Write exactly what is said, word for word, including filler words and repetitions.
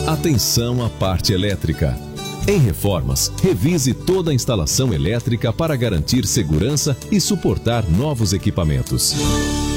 Atenção à parte elétrica. Em reformas, revise toda a instalação elétrica para garantir segurança e suportar novos equipamentos.